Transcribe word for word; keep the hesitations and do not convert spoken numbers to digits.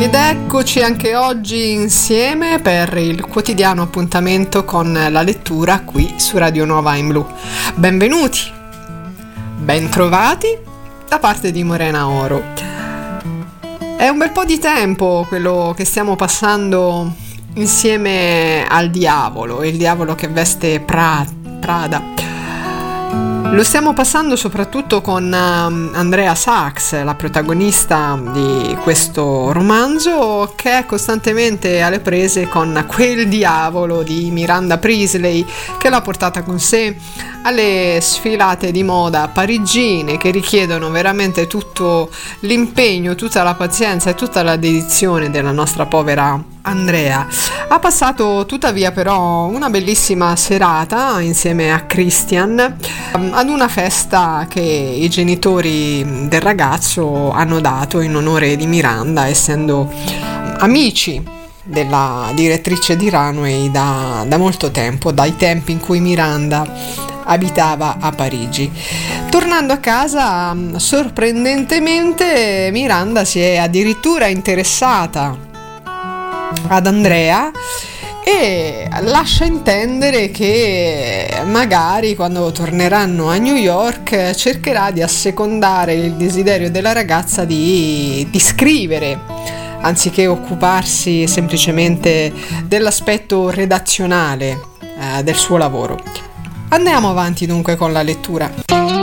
Ed eccoci anche oggi insieme per il quotidiano appuntamento con la lettura qui su Radio Nuova in Blu. Benvenuti, bentrovati da parte di Morena Oro. È un bel po' di tempo quello che stiamo passando insieme al diavolo, il diavolo che veste pra- Prada. Lo stiamo passando soprattutto con uh, Andrea Sachs, la protagonista di questo romanzo, che è costantemente alle prese con quel diavolo di Miranda Priestley che l'ha portata con sé alle sfilate di moda parigine, che richiedono veramente tutto l'impegno, tutta la pazienza e tutta la dedizione della nostra povera Andrea. Ha passato tuttavia però una bellissima serata insieme a Christian um, ad una festa che i genitori del ragazzo hanno dato in onore di Miranda, essendo amici della direttrice di Runway da, da molto tempo, dai tempi in cui Miranda abitava a Parigi. Tornando a casa, sorprendentemente Miranda si è addirittura interessata ad Andrea e lascia intendere che magari quando torneranno a New York cercherà di assecondare il desiderio della ragazza di, di scrivere, anziché occuparsi semplicemente dell'aspetto redazionale eh, del suo lavoro. Andiamo avanti dunque con la lettura.